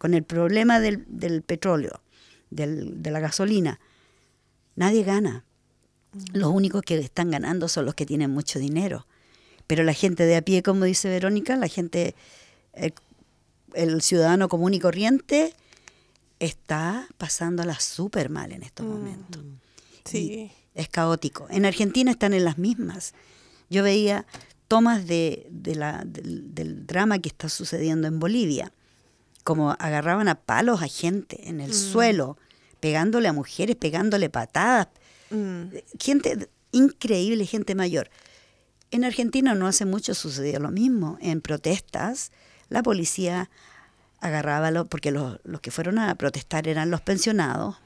con el problema del petróleo, de la gasolina, nadie gana. Los únicos que están ganando son los que tienen mucho dinero. Pero la gente de a pie, como dice Verónica, la gente, el ciudadano común y corriente, está pasándola súper mal en estos momentos. Sí. Y es caótico. En Argentina están en las mismas. Yo veía tomas del drama que está sucediendo en Bolivia, como agarraban a palos a gente en el suelo, pegándole a mujeres, pegándole patadas. Gente increíble, gente mayor. En Argentina no hace mucho sucedió lo mismo. En protestas, la policía agarraba, porque los que fueron a protestar eran los pensionados,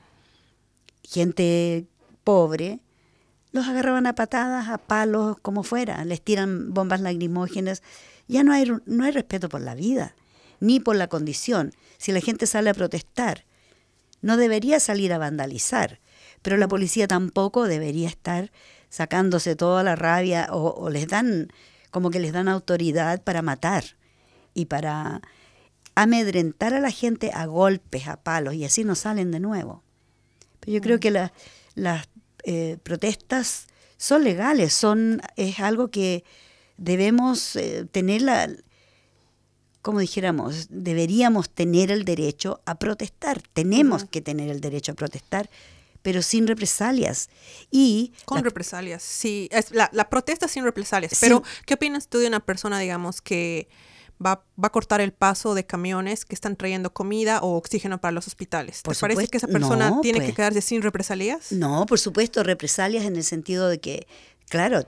gente pobre, los agarraban a patadas, a palos, como fuera, les tiran bombas lacrimógenas. Ya no hay respeto por la vida, ni por la condición. Si la gente sale a protestar, no debería salir a vandalizar, pero la policía tampoco debería estar sacándose toda la rabia o les dan, como que les dan autoridad para matar y para amedrentar a la gente a golpes, a palos, y así no salen de nuevo. Pero yo creo que las protestas son legales, es algo que debemos tener como dijéramos, deberíamos tener el derecho a protestar, tenemos que tener el derecho a protestar, pero sin represalias. Con represalias, sí. La protesta sin represalias. Pero, sí. ¿Qué opinas tú de una persona, digamos, que va a cortar el paso de camiones que están trayendo comida o oxígeno para los hospitales? ¿Te parece que esa persona tiene que quedarse sin represalias? No, por supuesto, represalias en el sentido de que, claro,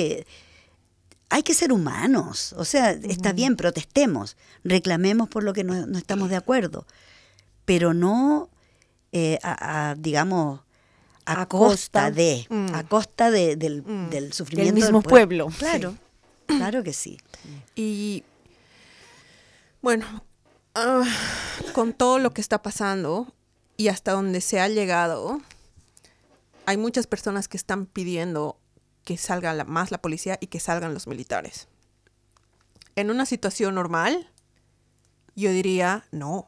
hay que ser humanos. O sea, está bien, protestemos, reclamemos por lo que no estamos de acuerdo, pero no digamos, a costa del sufrimiento del mismo pueblo. Claro, sí. Claro que sí. Y bueno, con todo lo que está pasando y hasta donde se ha llegado, hay muchas personas que están pidiendo que salga más la policía y que salgan los militares. En una situación normal, yo diría no.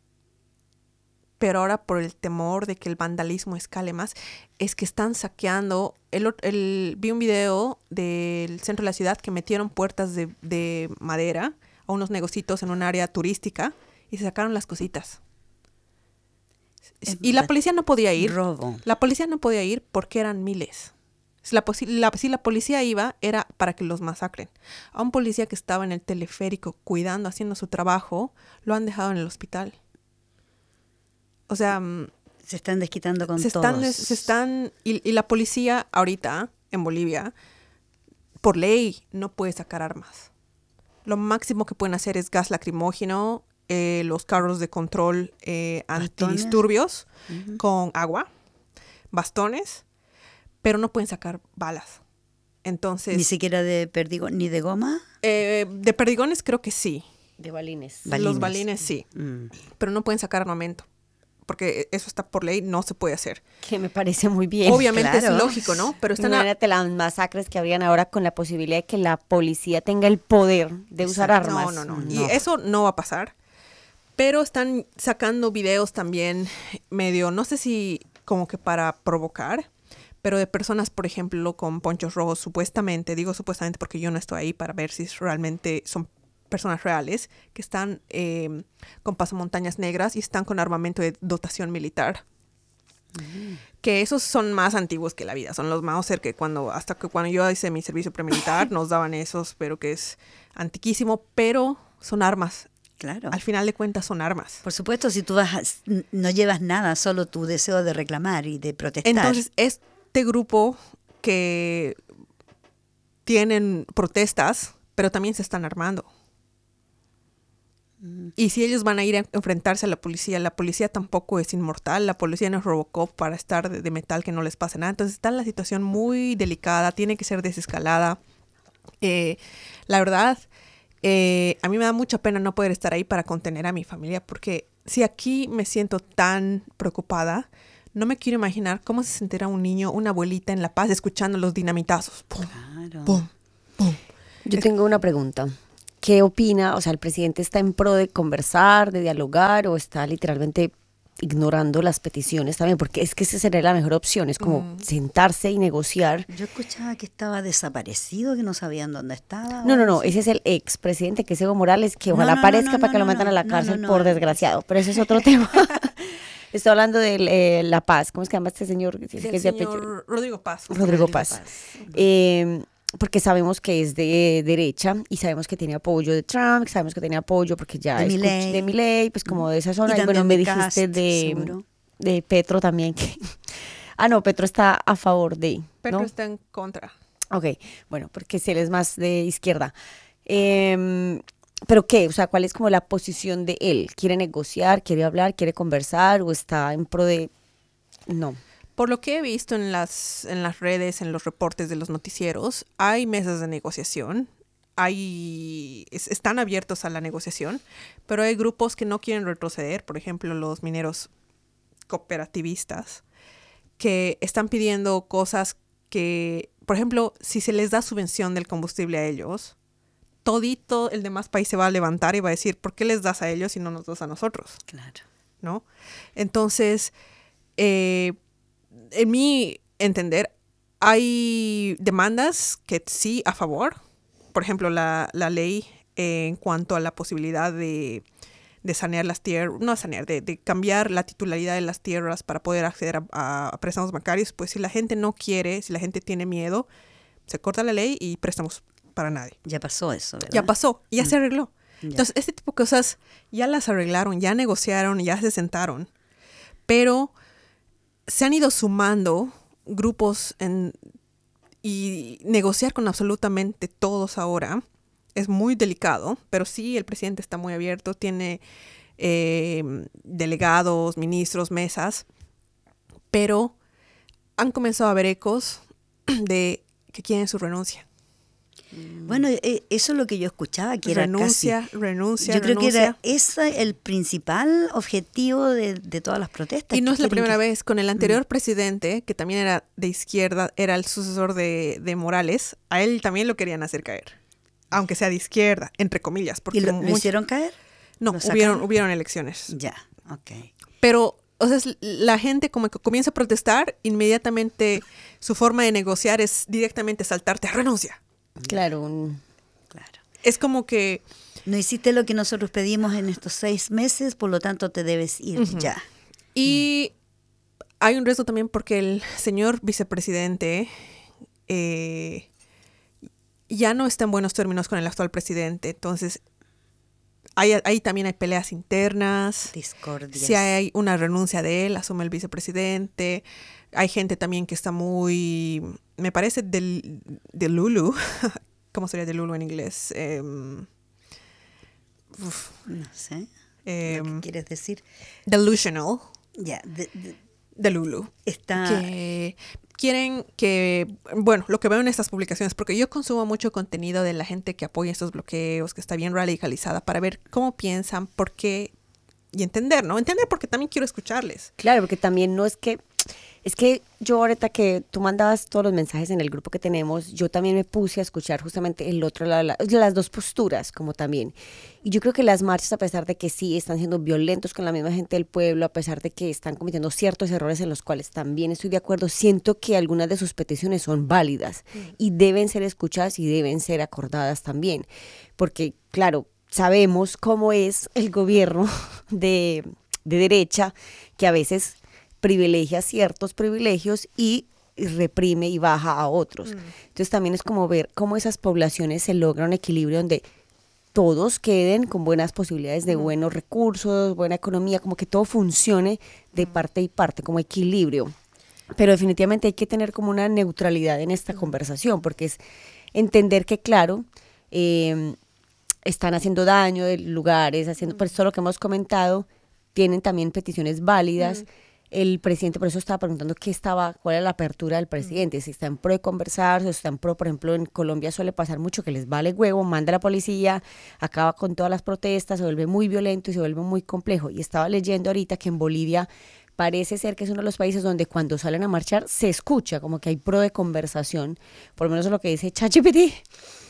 Pero ahora por el temor de que el vandalismo escale más, es que están saqueando. Vi un video del centro de la ciudad que metieron puertas de madera a unos negocios en un área turística y se sacaron las cositas. Y la policía no podía ir. Robo. La policía no podía ir porque eran miles. Si la policía iba, era para que los masacren. A un policía que estaba en el teleférico cuidando, haciendo su trabajo, lo han dejado en el hospital. O sea, se están desquitando con todos. Y la policía ahorita en Bolivia, por ley, no puede sacar armas. Lo máximo que pueden hacer es gas lacrimógeno, los carros de control antidisturbios con agua, bastones, pero no pueden sacar balas. Entonces, ¿ni siquiera de perdigón, ni de goma? De perdigones creo que sí. De balines. Los balines sí, pero no pueden sacar armamento. Porque eso está por ley, no se puede hacer. Que me parece muy bien. Obviamente claro. Es lógico, ¿no? Pero imagínate las masacres que habrían ahora con la posibilidad de que la policía tenga el poder de usar armas. No. Y eso no va a pasar. Pero están sacando videos también medio, no sé si como que para provocar, pero de personas, por ejemplo, con ponchos rojos, supuestamente, digo supuestamente porque yo no estoy ahí para ver si realmente son personas reales que están con pasamontañas negras y están con armamento de dotación militar. Que esos son más antiguos que la vida, son los Mauser que cuando yo hice mi servicio premilitar nos daban esos, pero que es antiquísimo, pero son armas. Claro. Al final de cuentas son armas. Por supuesto, si tú no llevas nada, solo tu deseo de reclamar y de protestar. Entonces, este grupo que tienen protestas, pero también se están armando. Y si ellos van a ir a enfrentarse a la policía tampoco es inmortal, la policía no es Robocop para estar de metal que no les pase nada. Entonces está la situación muy delicada, tiene que ser desescalada. La verdad, a mí me da mucha pena no poder estar ahí para contener a mi familia, porque si aquí me siento tan preocupada, no me quiero imaginar cómo se sentirá un niño, una abuelita en La Paz escuchando los dinamitazos. ¡Pum! Claro. ¡Pum! ¡Pum! Yo tengo una pregunta. ¿qué opina? O sea, ¿el presidente está en pro de conversar, de dialogar, o está literalmente ignorando las peticiones también? Porque es que esa sería la mejor opción, es como sentarse y negociar. Yo escuchaba que estaba desaparecido, que no sabían dónde estaba. No, o no, algo no, así. ese es el expresidente, que es Evo Morales, que No, ojalá no, aparezca no, para que no, lo metan a la no, cárcel no, por no. desgraciado, pero ese es otro tema. Estoy hablando de La Paz, ¿cómo es que llama este señor? Que Del es de apellido. señor Rodrigo Paz. Rodrigo Paz. Porque sabemos que es de derecha y sabemos que tiene apoyo de Trump, sabemos que tiene apoyo porque ya De escuché Milei. de Milei, pues como de esa zona. Y, bueno, también me de dijiste Kast, de, seguro. de Petro también. Ah, no, Petro está a favor de, Petro ¿no? está en contra. Ok, bueno, porque si él es más de izquierda. ¿Pero qué? O sea, ¿cuál es como la posición de él? ¿Quiere negociar, quiere hablar, quiere conversar o está en pro de...? No. Por lo que he visto en las redes, en los reportes de los noticieros, hay mesas de negociación, están abiertos a la negociación, pero hay grupos que no quieren retroceder, por ejemplo, los mineros cooperativistas, que están pidiendo cosas que, por ejemplo, si se les da subvención del combustible a ellos, todito el demás país se va a levantar y va a decir, ¿por qué les das a ellos y no nos das a nosotros? Claro. ¿No? Entonces, en mi entender, hay demandas que sí a favor. Por ejemplo, la ley en cuanto a la posibilidad de sanear las tierras, no sanear, de cambiar la titularidad de las tierras para poder acceder a préstamos bancarios. Pues si la gente no quiere, si la gente tiene miedo, se corta la ley y préstamos para nadie. Ya pasó eso, ¿verdad? Ya pasó, ya se arregló. Ya. Entonces, este tipo de cosas ya las arreglaron, ya negociaron, ya se sentaron, pero se han ido sumando grupos y negociar con absolutamente todos ahora es muy delicado, pero sí, el presidente está muy abierto, tiene delegados, ministros, mesas, pero han comenzado a haber ecos de que quieren su renuncia. Bueno, eso es lo que yo escuchaba, que era renuncia. Yo creo que era ese el principal objetivo de todas las protestas. Y no que es la quieren primera vez. Con el anterior presidente, que también era de izquierda, era el sucesor de Morales, a él también lo querían hacer caer. Aunque sea de izquierda, entre comillas. Porque ¿Y lo hicieron caer? No, ¿Lo sacaron? hubieron elecciones. Ya, ok. Pero, o sea, la gente como que comienza a protestar, inmediatamente su forma de negociar es directamente saltarte, renuncia. Claro, Claro. Es como que... No hiciste lo que nosotros pedimos en estos 6 meses, por lo tanto te debes ir ya. Y hay un riesgo también porque el señor vicepresidente ya no está en buenos términos con el actual presidente. Entonces, ahí también hay peleas internas. Discordias. Si hay una renuncia de él, asume el vicepresidente. Hay gente también que está muy, me parece, de Lulu. ¿Cómo sería de Lulu en inglés? No sé. Em, ¿Lo que quieres decir? Delusional. Ya, De Lulu. está... Que quieren que, bueno, lo que veo en estas publicaciones, porque yo consumo mucho contenido de la gente que apoya estos bloqueos, que está bien radicalizada, para ver cómo piensan, por qué, y entender, ¿no? Entender porque también quiero escucharles. claro, porque también no es que yo ahorita que tú mandabas todos los mensajes en el grupo que tenemos, yo también me puse a escuchar justamente el otro lado, las dos posturas como también. Y yo creo que las marchas, a pesar de que sí están siendo violentos con la misma gente del pueblo, a pesar de que están cometiendo ciertos errores en los cuales también estoy de acuerdo, siento que algunas de sus peticiones son válidas y deben ser escuchadas y deben ser acordadas también. Porque, claro, sabemos cómo es el gobierno de derecha, que a veces privilegia ciertos privilegios y reprime y baja a otros. Entonces también es como ver cómo esas poblaciones se logra un equilibrio donde todos queden con buenas posibilidades de buenos recursos, buena economía, como que todo funcione de parte y parte, como equilibrio. Pero definitivamente hay que tener como una neutralidad en esta conversación, porque es entender que, claro, están haciendo daño de lugares, haciendo, por todo lo que hemos comentado, tienen también peticiones válidas. El presidente, por eso estaba preguntando cuál era la apertura del presidente, si está en pro de conversar, si está en pro, por ejemplo, en Colombia suele pasar mucho que les vale huevo, manda a la policía, acaba con todas las protestas, se vuelve muy violento y se vuelve muy complejo. Y estaba leyendo ahorita que en Bolivia parece ser que es uno de los países donde cuando salen a marchar se escucha, como que hay pro de conversación, por lo menos es lo que dice ChatGPT.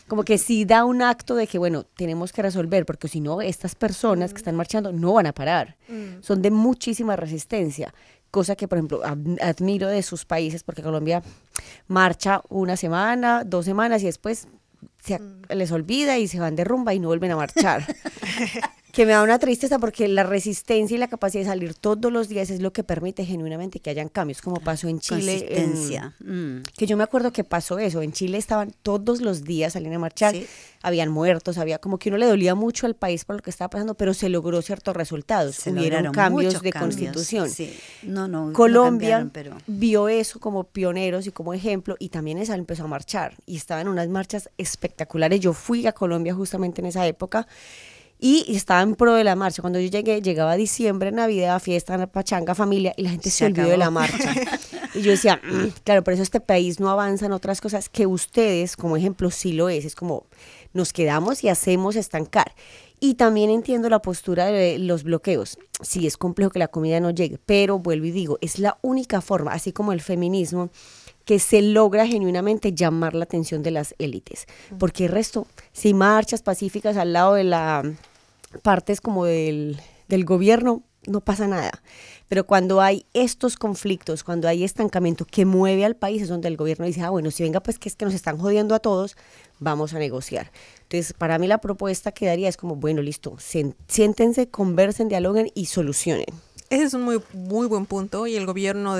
como que sí da un acto de que, bueno, tenemos que resolver, porque si no, estas personas que están marchando no van a parar. Son de muchísima resistencia, cosa que, por ejemplo, admiro de sus países, porque Colombia marcha una semana, 2 semanas y después les olvida y se van de rumba y no vuelven a marchar. Que me da una tristeza porque la resistencia y la capacidad de salir todos los días es lo que permite genuinamente que hayan cambios, como pasó en Chile. Consistencia. Que yo me acuerdo que pasó eso, en Chile estaban todos los días saliendo a marchar, Sí. habían muertos, había como que uno le dolía mucho al país por lo que estaba pasando, pero se logró ciertos resultados, Se hubieron lograron cambios muchos de cambios, constitución. sí. No Colombia cambiaron, pero vio eso como pioneros y como ejemplo y también esa empezó a marchar y estaban en unas marchas espectaculares. Yo fui a Colombia justamente en esa época y estaba en pro de la marcha. Cuando yo llegué, llegaba diciembre, Navidad, fiesta, pachanga, familia y la gente se olvidó de la marcha. Y yo decía, claro, por eso este país no avanza en otras cosas que ustedes, como ejemplo, sí lo es. Es como nos quedamos y hacemos estancar. Y también entiendo la postura de los bloqueos. Sí, es complejo que la comida no llegue, pero vuelvo y digo, es la única forma, así como el feminismo, que se logra genuinamente llamar la atención de las élites. Porque el resto, si marchas pacíficas al lado de la partes como del gobierno, no pasa nada. Pero cuando hay estos conflictos, cuando hay estancamiento que mueve al país, es donde el gobierno dice, bueno, si venga, pues que es que nos están jodiendo a todos, vamos a negociar. Entonces, para mí la propuesta que daría es como, bueno, listo, siéntense, conversen, dialoguen y solucionen. Ese es un muy, muy buen punto y el gobierno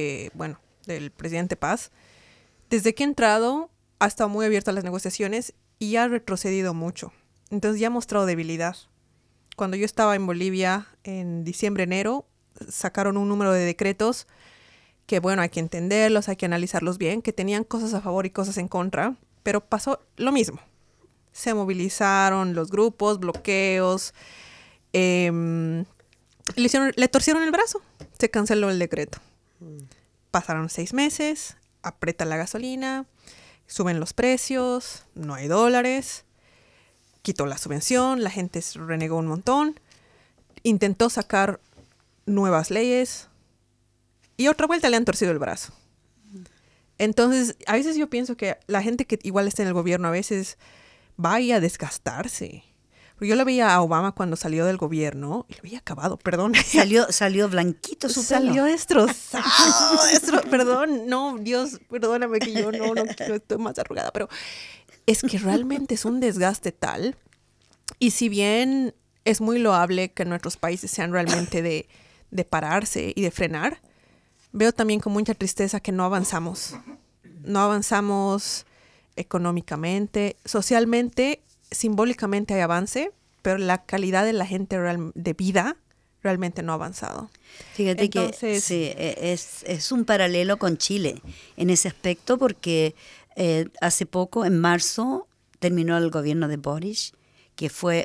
del presidente Paz, desde que ha entrado, ha estado muy abierto a las negociaciones y ha retrocedido mucho. Entonces ya ha mostrado debilidad. Cuando yo estaba en Bolivia en diciembre, enero, sacaron un número de decretos que, bueno, hay que entenderlos, hay que analizarlos bien, que tenían cosas a favor y cosas en contra, pero pasó lo mismo. Se movilizaron los grupos, bloqueos, le torcieron el brazo, se canceló el decreto. Pasaron 6 meses, aprieta la gasolina, suben los precios, no hay dólares, quitó la subvención, la gente se renegó un montón, intentó sacar nuevas leyes y otra vuelta le han torcido el brazo. Entonces, a veces yo pienso que la gente que igual está en el gobierno a veces va a desgastarse. Porque yo lo veía a Obama cuando salió del gobierno y lo veía acabado, perdón. salió blanquito su pelo. Salió destrozado. Perdón, no, Dios, perdóname que yo no estoy más arrugada, pero es que realmente es un desgaste tal. Y si bien es muy loable que nuestros países sean realmente de pararse y de frenar, veo también con mucha tristeza que no avanzamos. No avanzamos económicamente, socialmente, simbólicamente hay avance, pero la calidad de la gente de vida realmente no ha avanzado. Fíjate que sí, es un paralelo con Chile en ese aspecto porque hace poco, en marzo, terminó el gobierno de Boric, que fue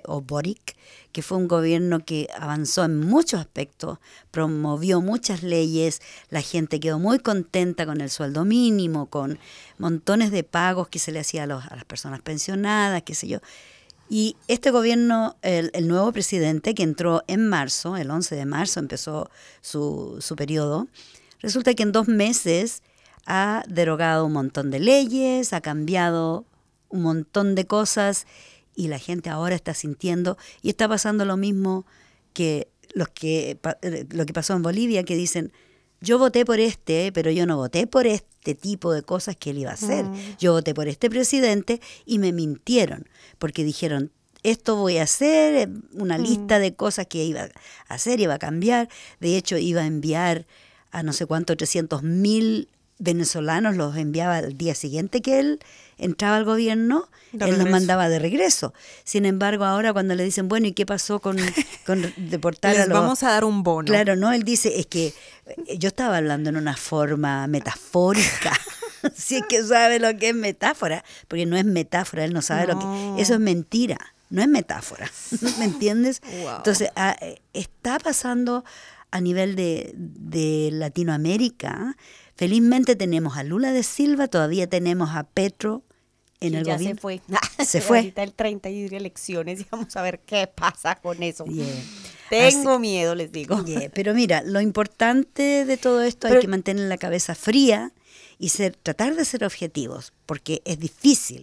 un gobierno que avanzó en muchos aspectos, promovió muchas leyes, la gente quedó muy contenta con el sueldo mínimo, con montones de pagos que se le hacía a las personas pensionadas, qué sé yo. Y este gobierno, el nuevo presidente que entró en marzo, el 11 de marzo empezó su periodo, resulta que en 2 meses ha derogado un montón de leyes, ha cambiado un montón de cosas y la gente ahora está sintiendo y está pasando lo mismo que lo que pasó en Bolivia, que dicen, yo voté por pero yo no voté por este tipo de cosas que él iba a hacer. Yo voté por este presidente y me mintieron, porque dijeron, esto voy a hacer, una lista de cosas que iba a hacer, iba a cambiar. De hecho, iba a enviar a no sé cuánto, 300.000 venezolanos, los enviaba al día siguiente que él entraba al gobierno, él los mandaba de regreso. Sin embargo, ahora cuando le dicen, bueno, ¿y qué pasó con deportar Les a los...? vamos a dar un bono. Claro, no, él dice, es que yo estaba hablando en una forma metafórica. Si es que sabe lo que es metáfora, porque no es metáfora, él no sabe lo que... Eso es mentira, no es metáfora, ¿me entiendes? Wow. Entonces, está pasando a nivel de Latinoamérica. Felizmente tenemos a Lula da Silva, todavía tenemos a Petro en el gobierno. Se fue. Se fue. Ahorita el 30 y elecciones y vamos a ver qué pasa con eso. Yeah. Tengo miedo, les digo. Yeah. Pero mira, lo importante de todo esto hay que mantener la cabeza fría y tratar de ser objetivos, porque es difícil.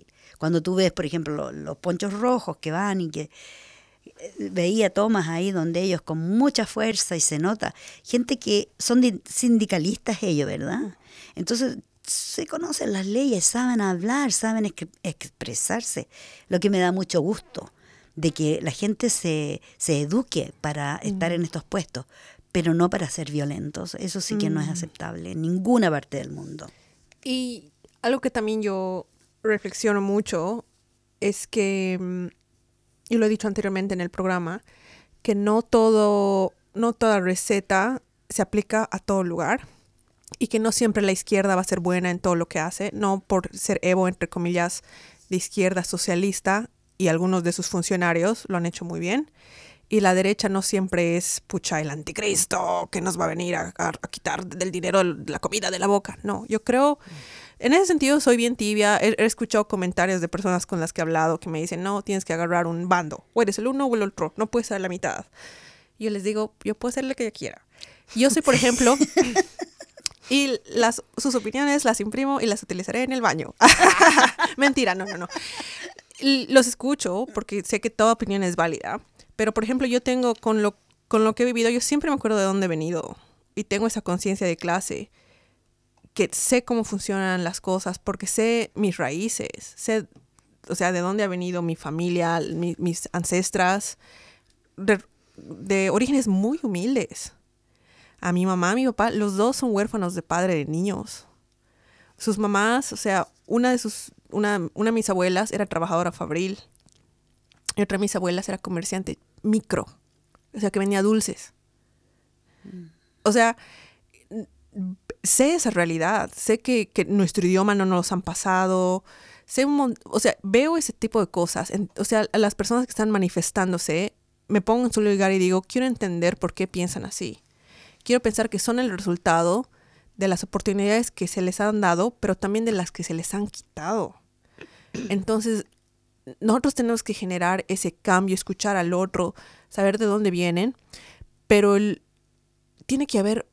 Cuando tú ves, por ejemplo, los ponchos rojos que van y que veía tomas ahí donde ellos con mucha fuerza y se nota, gente que son sindicalistas ellos, ¿verdad? Entonces se conocen las leyes, saben hablar, saben expresarse, lo que me da mucho gusto, de que la gente se eduque para estar en estos puestos, pero no para ser violentos. Eso sí que no es aceptable en ninguna parte del mundo. Y algo que también yo reflexiono mucho es que, y lo he dicho anteriormente en el programa, que no toda receta se aplica a todo lugar y que no siempre la izquierda va a ser buena en todo lo que hace, no por ser Evo, entre comillas, de izquierda socialista, y algunos de sus funcionarios lo han hecho muy bien, y la derecha no siempre es, pucha, el anticristo que nos va a venir a quitar del dinero la comida de la boca. No, yo creo, en ese sentido soy bien tibia. He escuchado comentarios de personas con las que he hablado que me dicen, no, tienes que agarrar un bando, o eres el uno o el otro, no puedes ser la mitad. Y yo les digo, yo puedo ser lo que yo quiera. Yo soy, por ejemplo, y sus opiniones las imprimo y las utilizaré en el baño. Mentira, no. Y los escucho porque sé que toda opinión es válida. Pero, por ejemplo, yo tengo, con lo que he vivido, yo siempre me acuerdo de dónde he venido. Y tengo esa conciencia de clase, que sé cómo funcionan las cosas, porque sé mis raíces. Sé, o sea, de dónde ha venido mi familia, mis ancestras, de orígenes muy humildes. A mi mamá, a mi papá, los dos son huérfanos de padre de niños. Sus mamás, o sea, una de mis abuelas era trabajadora fabril. Y otra de mis abuelas era comerciante micro. O sea, que vendía dulces. O sea, sé esa realidad. Sé que nuestro idioma no nos han pasado. O sea, veo ese tipo de cosas. O sea, a las personas que están manifestándose, me pongo en su lugar y digo, quiero entender por qué piensan así. Quiero pensar que son el resultado de las oportunidades que se les han dado, pero también de las que se les han quitado. Entonces, nosotros tenemos que generar ese cambio, escuchar al otro, saber de dónde vienen, pero tiene que haber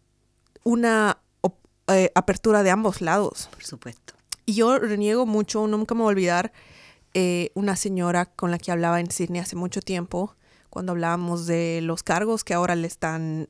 una apertura de ambos lados. Por supuesto. Y yo reniego mucho, nunca me voy a olvidar, una señora con la que hablaba en Sydney hace mucho tiempo, cuando hablábamos de los cargos que ahora le están,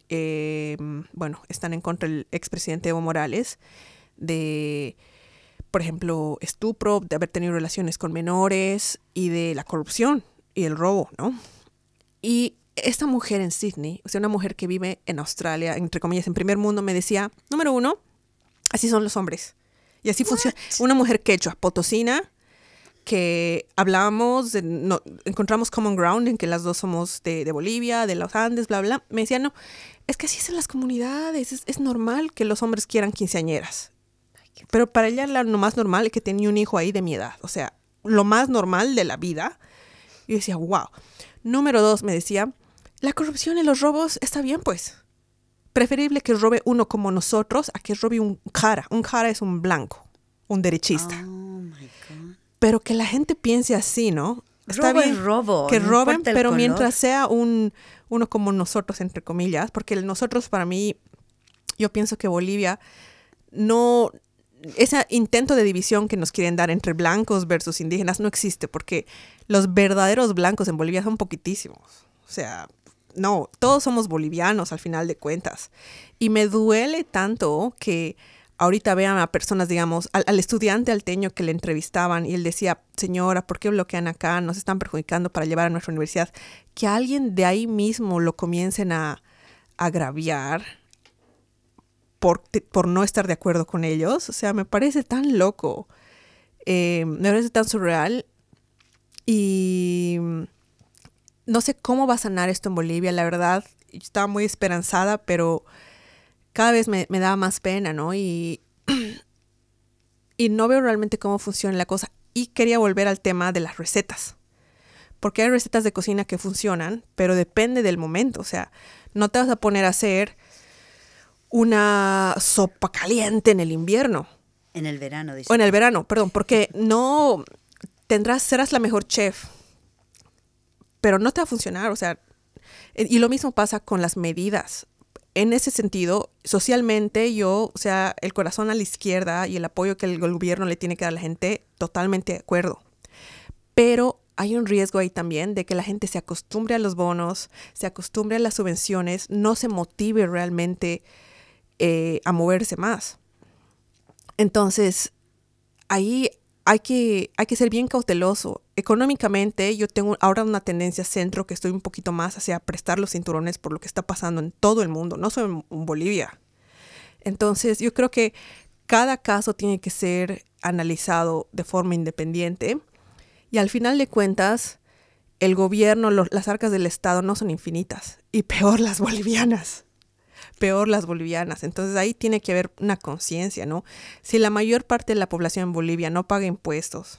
están en contra del expresidente Evo Morales, de, por ejemplo, estupro, de haber tenido relaciones con menores y de la corrupción y el robo, ¿no? Y esta mujer en Sydney, o sea, una mujer que vive en Australia, entre comillas, en primer mundo, me decía, número uno, así son los hombres. Y así funciona. Una mujer quechua, potosina, que hablábamos, encontramos common ground en que las dos somos de Bolivia, de los Andes, bla, bla. Me decía, no, es que así son las comunidades, es normal que los hombres quieran quinceañeras. Pero para ella lo más normal es que tenía un hijo ahí de mi edad, o sea, lo más normal de la vida. Y yo decía, wow. Número dos, me decía, la corrupción y los robos está bien, pues. Preferible que robe uno como nosotros a que robe un jara. Un jara es un blanco, un derechista. Oh, my God. Pero que la gente piense así, ¿no? Está Robo bien es robo, que no roben, importa el pero color. mientras sea uno como nosotros, entre comillas, porque el nosotros, para mí, yo pienso que Bolivia no... Ese intento de división que nos quieren dar entre blancos versus indígenas no existe, porque los verdaderos blancos en Bolivia son poquitísimos. O sea, no, todos somos bolivianos al final de cuentas. Y me duele tanto que ahorita vean a personas, digamos, al estudiante alteño que le entrevistaban y él decía, señora, ¿por qué bloquean acá? Nos están perjudicando para llevar a nuestra universidad. Que alguien de ahí mismo lo comiencen a agraviar por no estar de acuerdo con ellos. O sea, me parece tan loco. Me parece tan surreal. Y no sé cómo va a sanar esto en Bolivia, la verdad. Yo estaba muy esperanzada, pero cada vez me da más pena, ¿no? Y no veo realmente cómo funciona la cosa. Y quería volver al tema de las recetas. Porque hay recetas de cocina que funcionan, pero depende del momento. O sea, no te vas a poner a hacer una sopa caliente en el invierno. En el verano, dice. O en el verano, perdón, porque no serás la mejor chef, pero no te va a funcionar, o sea, y lo mismo pasa con las medidas. En ese sentido, socialmente o sea, el corazón a la izquierda y el apoyo que el gobierno le tiene que dar a la gente, totalmente de acuerdo. pero hay un riesgo ahí también de que la gente se acostumbre a los bonos, se acostumbre a las subvenciones, no se motive realmente a moverse más. Entonces, ahí hay que ser bien cauteloso. Económicamente, yo tengo ahora una tendencia centro que estoy un poquito más hacia prestar los cinturones por lo que está pasando en todo el mundo, no solo en Bolivia. Entonces, yo creo que cada caso tiene que ser analizado de forma independiente y al final de cuentas, el gobierno, las arcas del Estado no son infinitas y peor las bolivianas. Peor las bolivianas. Entonces ahí tiene que haber una conciencia, ¿no? Si la mayor parte de la población en Bolivia no paga impuestos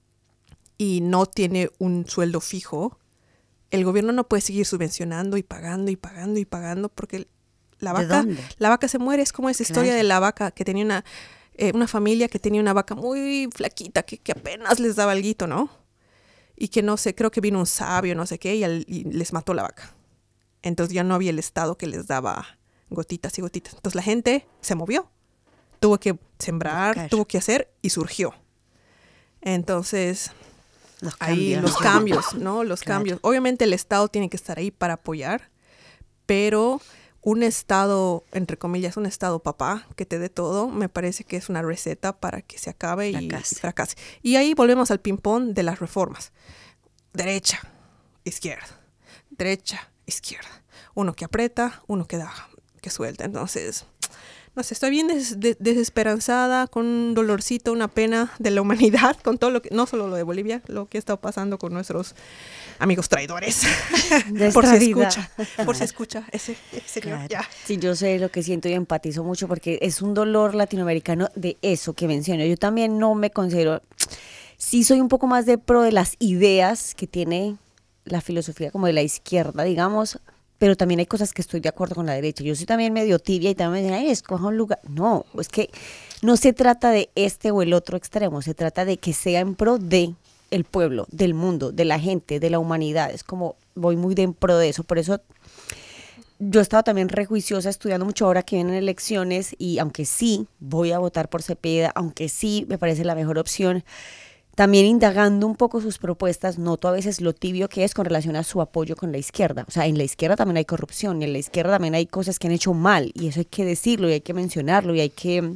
y no tiene un sueldo fijo, el gobierno no puede seguir subvencionando y pagando y pagando y pagando porque la vaca se muere. Es como esa historia de la vaca que tenía una familia que tenía una vaca muy flaquita que apenas les daba alguito, ¿no? Y que no sé, creo que vino un sabio, no sé qué, y les mató la vaca. Entonces ya no había el Estado que les daba gotitas y gotitas. Entonces la gente se movió, tuvo que sembrar, tuvo que hacer y surgió. Entonces, los cambios, ¿no? Los cambios. Obviamente el Estado tiene que estar ahí para apoyar, pero un Estado, entre comillas, un Estado papá que te dé todo, me parece que es una receta para que se acabe y fracase. Y ahí volvemos al ping-pong de las reformas. Derecha, izquierda, derecha, izquierda. Uno que aprieta, uno que suelta. Entonces, no sé, estoy bien desesperanzada, con un dolorcito, una pena de la humanidad, con todo lo que, no solo lo de Bolivia, lo que ha estado pasando con nuestros amigos traidores. Por si escucha ese señor. Ya. Sí, yo sé lo que siento y empatizo mucho porque es un dolor latinoamericano de eso que menciono. Yo también no me considero, sí soy un poco más de pro de las ideas que tiene la filosofía como de la izquierda, digamos, pero también hay cosas que estoy de acuerdo con la derecha. Yo soy también medio tibia y también me dicen, ay, escoja un lugar. No, es que no se trata de este o el otro extremo, se trata de que sea en pro de el pueblo, del mundo, de la gente, de la humanidad. Es como, voy muy de en pro de eso. Por eso yo he estado también rejuiciosa, estudiando mucho ahora que vienen elecciones y aunque sí voy a votar por Cepeda, aunque sí me parece la mejor opción, también indagando un poco sus propuestas, noto a veces lo tibio que es con relación a su apoyo con la izquierda. O sea, en la izquierda también hay corrupción y en la izquierda también hay cosas que han hecho mal y eso hay que decirlo y hay que mencionarlo y hay que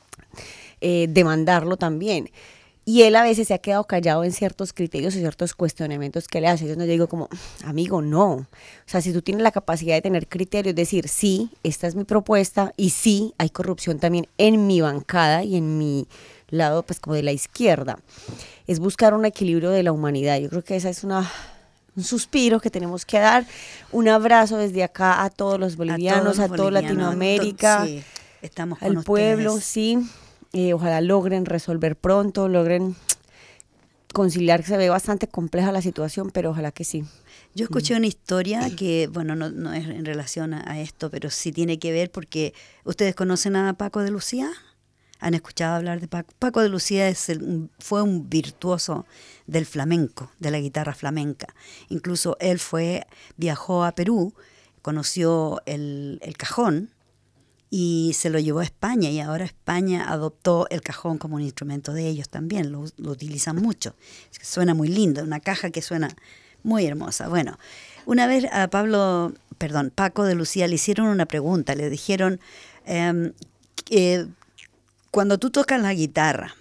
demandarlo también. Y él a veces se ha quedado callado en ciertos criterios y ciertos cuestionamientos que le hace. Yo no digo como, amigo, no. O sea, si tú tienes la capacidad de tener criterios, decir, sí, esta es mi propuesta y sí, hay corrupción también en mi bancada y en mi lado, pues como de la izquierda. Es buscar un equilibrio de la humanidad. Yo creo que esa es un suspiro que tenemos que dar. Un abrazo desde acá a todos los bolivianos, a toda Latinoamérica, sí, estamos con al ustedes. Pueblo, sí. Ojalá logren resolver pronto, logren conciliar, que se ve bastante compleja la situación, pero ojalá que sí. Yo escuché una historia que, bueno, no es en relación a esto, pero sí tiene que ver porque ustedes conocen a Paco de Lucía. ¿Han escuchado hablar de Paco? Paco de Lucía fue un virtuoso del flamenco, de la guitarra flamenca. Incluso él viajó a Perú, conoció el cajón y se lo llevó a España y ahora España adoptó el cajón como un instrumento de ellos también, lo utilizan mucho. Suena muy lindo, una caja que suena muy hermosa. Bueno, una vez a Paco de Lucía le hicieron una pregunta, le dijeron... cuando tú tocas la guitarra,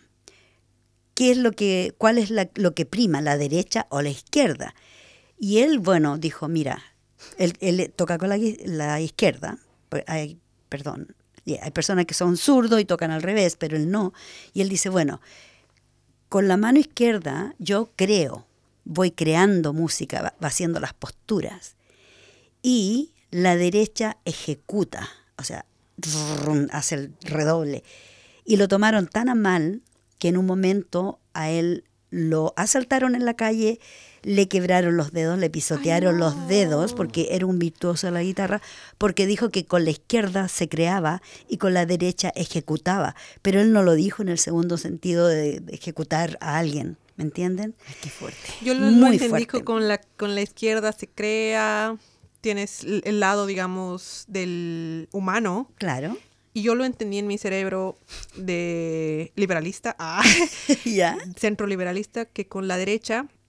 ¿cuál es lo que prima, la derecha o la izquierda? Y él, bueno, dijo, mira, él toca con la izquierda, hay personas que son zurdos y tocan al revés, pero él no. Y él dice, bueno, con la mano izquierda yo voy creando música, va haciendo las posturas. Y la derecha ejecuta, o sea, hace el redoble. Y lo tomaron tan a mal que en un momento a él lo asaltaron en la calle, le quebraron los dedos, le pisotearon los dedos, porque era un virtuoso de la guitarra, porque dijo que con la izquierda se creaba y con la derecha ejecutaba. Pero él no lo dijo en el segundo sentido de ejecutar a alguien, ¿me entienden? Ay, qué fuerte. Yo lo entendí que con la izquierda se crea, tienes el lado, digamos, del humano. Claro. Y yo lo entendí en mi cerebro de liberalista, ¿Ya? centro liberalista, que con la derecha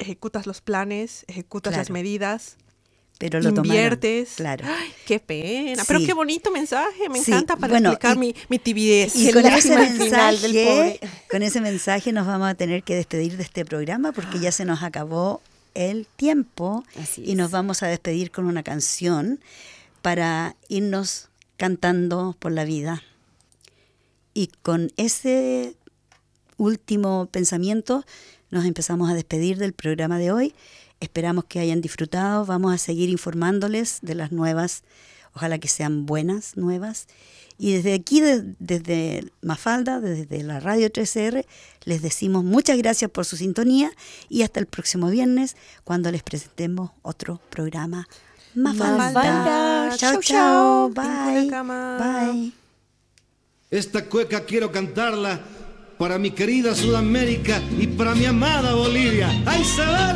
ejecutas los planes, ejecutas las Claro. medidas, Pero lo inviertes. tomaron. Claro. Ay, qué pena. Pero Sí. qué bonito mensaje. Me Sí, encanta para bueno, explicar mi tibieza. Y Qué con ese, lástima el final del mensaje, pobre. con ese mensaje nos vamos a tener que despedir de este programa porque ya se nos acabó el tiempo. Así Y es. nos vamos a despedir con una canción para irnos cantando por la vida. Y con ese último pensamiento nos empezamos a despedir del programa de hoy. Esperamos que hayan disfrutado. Vamos a seguir informándoles de las nuevas, ojalá que sean buenas, nuevas. Y desde aquí, desde Mafalda, desde la Radio 13R, les decimos muchas gracias por su sintonía y hasta el próximo viernes cuando les presentemos otro programa Mafalda. Mafalda. Chao, Chau, chao. Pinco en Bye. la cama. Bye. Esta cueca quiero cantarla para mi querida Sudamérica y para mi amada Bolivia. ¡Ay, se va!